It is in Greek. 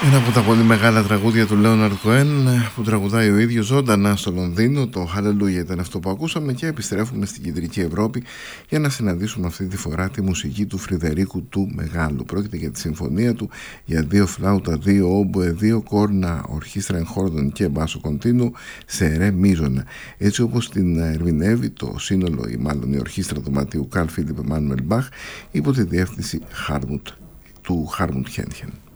Ένα από τα πολύ μεγάλα τραγούδια του Λέοναρντ Κοέν που τραγουδάει ο ίδιος ζωντανά στο Λονδίνο, το Hallelujah ήταν αυτό που ακούσαμε, και επιστρέφουμε στην Κεντρική Ευρώπη για να συναντήσουμε αυτή τη φορά τη μουσική του Φρυδερίκου του Μεγάλου. Πρόκειται για τη συμφωνία του για 2 φλάουτα, 2 όμποε, 2 κόρνα, ορχήστρα εγχόρδων και μπάσο κοντίνου σε ρε μείζωνα. Έτσι όπως την ερμηνεύει το σύνολο ή μάλλον η ορχήστρα του ματιού Καρλ Φίλιπ Εμάνουελ Μπαχ υπό τη διεύθυνση του Χάρμουντ Χένχεν.